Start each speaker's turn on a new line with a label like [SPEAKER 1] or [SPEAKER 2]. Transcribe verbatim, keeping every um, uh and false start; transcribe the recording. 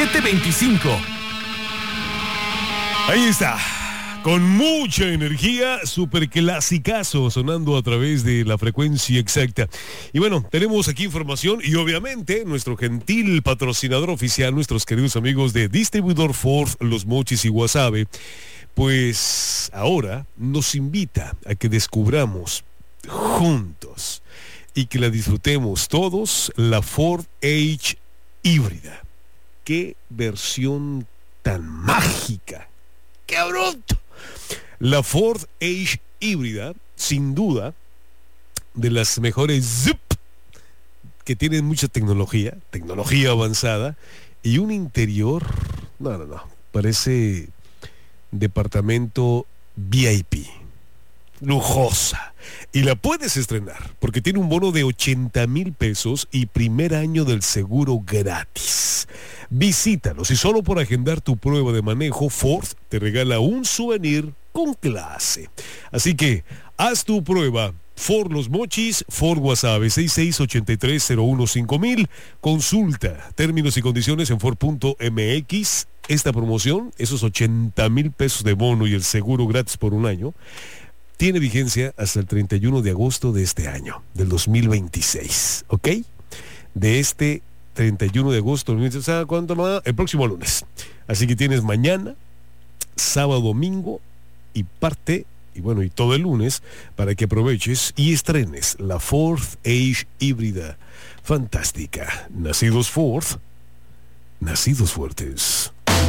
[SPEAKER 1] siete veinticinco.
[SPEAKER 2] Ahí está. Con mucha energía, super clasicazo sonando a través de la frecuencia exacta. Y bueno, tenemos aquí información y obviamente nuestro gentil patrocinador oficial, nuestros queridos amigos de Distribuidor Ford, Los Mochis y Guasave, pues ahora nos invita a que descubramos juntos y que la disfrutemos todos, la Ford Edge híbrida. ¡Qué versión tan mágica! ¡Qué bruto! La Ford Edge híbrida, sin duda, de las mejores Zup, que tienen mucha tecnología, tecnología avanzada, y un interior, no, no, no, parece departamento V I P, lujosa, y la puedes estrenar, porque tiene un bono de ochenta mil pesos y primer año del seguro gratis. Visítalos y solo por agendar tu prueba de manejo, Ford te regala un souvenir con clase. Así que haz tu prueba. Ford Los Mochis, Ford Guasave, seis seis ocho tres cero uno cinco mil. Consulta términos y condiciones en Ford punto M X. Esta promoción, esos ochenta mil pesos de bono y el seguro gratis por un año, tiene vigencia hasta el treinta y uno de agosto de este año, del dos mil veintiséis. ¿Ok? De este treinta y uno de agosto, ¿sabes cuánto más? El próximo lunes. Así que tienes mañana, sábado, domingo y parte, y bueno, y todo el lunes, para que aproveches y estrenes la Ford Edge híbrida. Fantástica. Nacidos Ford, nacidos fuertes.